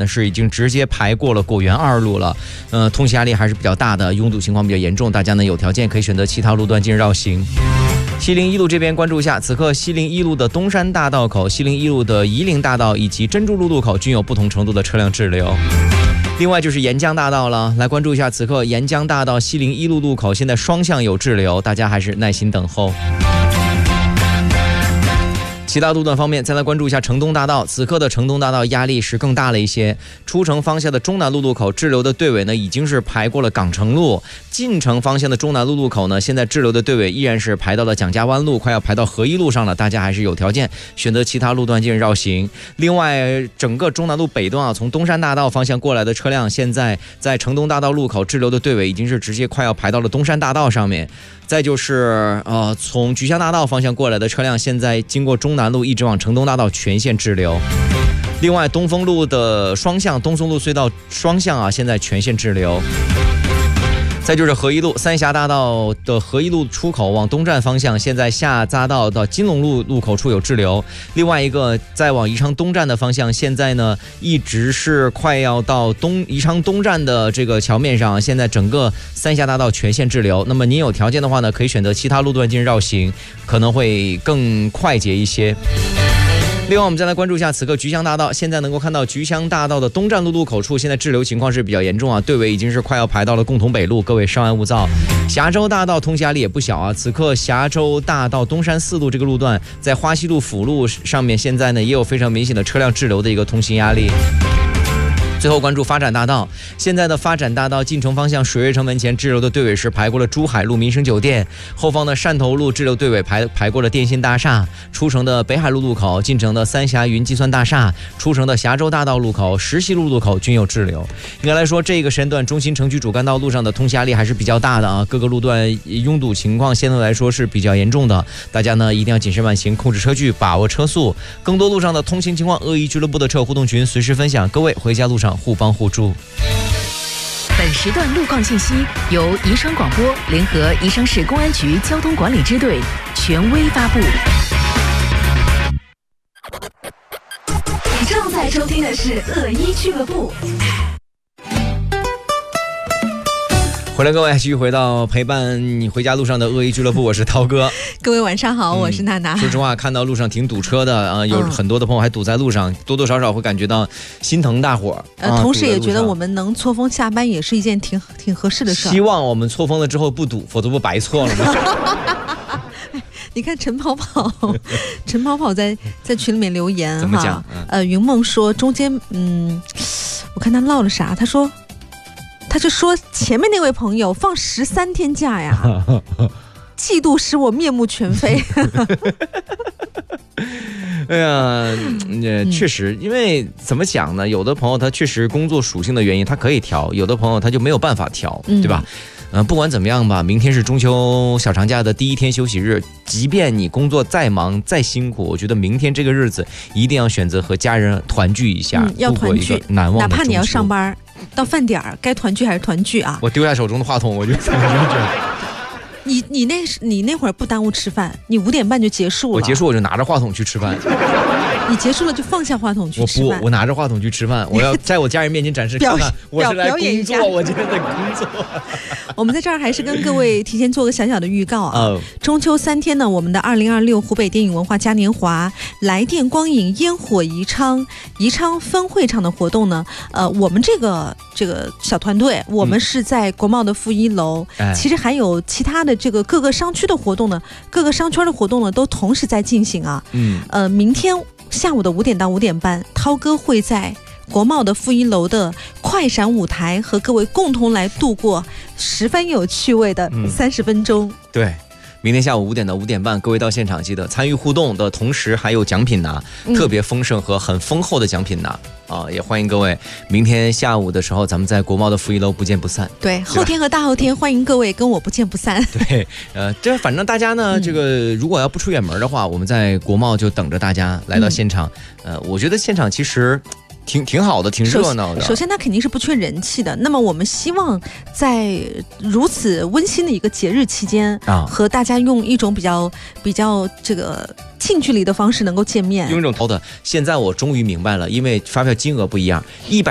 呢是已经直接排过了果园2路了，通行压力还是比较大的，拥堵情况比较严重，大家呢有条件可以选择其他路段进行绕行。西陵一路这边关注一下，此刻西陵一路的东山大道口、西陵一路的夷陵大道以及珍珠路路口均有不同程度的车辆滞留。另外就是沿江大道了，来关注一下，此刻沿江大道西陵一路路口现在双向有滞留，大家还是耐心等候。其他路段方面，再来关注一下城东大道。此刻的城东大道压力是更大了一些，出城方向的中南路路口滞留的队尾呢，已经是排过了港城路；进城方向的中南路路口呢，现在滞留的队尾依然是排到了蒋家湾路，快要排到合一路上了。大家还是有条件选择其他路段进行绕行。另外，整个中南路北段啊，从东山大道方向过来的车辆，现在在城东大道路口滞留的队尾已经是直接快要排到了东山大道上面。再就是从菊香大道方向过来的车辆，现在经过中南路一直往城东大道全线滞留。另外，东风路的双向东松路隧道双向啊，现在全线滞留。再就是合一路三峡大道的合一路出口往东站方向，现在下匝道到金龙路路口处有滞留。另外一个再往宜昌东站的方向，现在呢一直是快要到宜昌东站的这个桥面上，现在整个三峡大道全线滞留。那么您有条件的话呢，可以选择其他路段进行绕行，可能会更快捷一些。另外我们再来关注一下此刻菊香大道，现在能够看到菊香大道的东站路路口处现在滞留情况是比较严重啊，队尾已经是快要排到了共同北路，各位稍安勿躁。峡州大道通行压力也不小啊，此刻峡州大道东山4路这个路段在花溪路辅路上面，现在呢也有非常明显的车辆滞留的一个通行压力。最后关注发展大道，现在的发展大道进城方向水瑞城门前滞留的队尾是排过了珠海路民生酒店，后方的汕头路滞留队尾排过了电信大厦，出城的北海路路口、进城的三峡云计算大厦、出城的峡州大道路口、石溪路路口均有滞留。应该来说，这个时间段中心城区主干道路上的通行压力还是比较大的啊，各个路段拥堵情况相对来说是比较严重的，大家呢一定要谨慎慢行，控制车距，把握车速。更多路上的通行情况，恶意俱乐部的车友互动群随时分享，各位回家路上互帮互助。 本时段路况信息由宜昌广播联合宜昌市公安局交通管理支队权威发布。 你正在收听的是恶一俱乐部。 回来各位，继续回到陪伴你回家路上的恶意俱乐部，我是涛哥。 各位晚上好，我是娜娜。 说实话，看到路上挺堵车的有很多的朋友还堵在路上，多多少少会感觉到心疼大伙同时也觉得我们能错峰下班也是一件挺合适的事。 希望我们错峰了之后不堵，否则不白错了吗？ 你看陈跑跑在群里面留言怎么讲？ 云梦说中间我看他唠了啥，他就说前面那位朋友放13天假呀，嫉妒使我面目全非。 哎呀，确实，因为怎么讲呢？有的朋友他确实工作属性的原因，他可以调；有的朋友他就没有办法调，对吧？不管怎么样吧，明天是中秋小长假的第1天休息日，即便你工作再忙再辛苦，我觉得明天这个日子一定要选择和家人团聚一下， 要团聚， 难忘的中秋。 哪怕你要上班，到饭点该团聚还是团聚啊！ 我丢下手中的话筒，我就你那会儿不耽误吃饭，你5点半就结束了。 我结束我就拿着话筒去吃饭。 你结束了就放下话筒去吃饭。 我拿着话筒去吃饭，我要在我家人面前展示看看我是来工作，我今天在工作。 我们在这儿还是跟各位提前做个小小的预告啊。中秋3天呢，我们的2026湖北电影文化嘉年华来电光影烟火宜昌分会场的活动呢，我们这个小团队，我们是在国贸的负1楼，其实还有其他的这个各个商区的活动呢，各个商圈的活动呢都同时在进行啊。明天下午的5点到5点半，涛哥会在国贸的负1楼的快闪舞台和各位共同来度过十分有趣味的30分钟。 对，明天下午5点到5点半，各位到现场记得参与互动的同时还有奖品拿，特别丰盛和很丰厚的奖品拿也欢迎各位明天下午的时候咱们在国贸的负1楼不见不散。 对，后天和大后天欢迎各位跟我不见不散。 对，这反正大家呢，这个如果要不出远门的话，我们在国贸就等着大家来到现场。我觉得现场其实挺好的，挺热闹的。 首先它肯定是不缺人气的，那么我们希望在如此温馨的一个节日期间和大家用一种比较这个近距离的方式能够见面， 用一种现在我终于明白了，因为发票金额不一样，100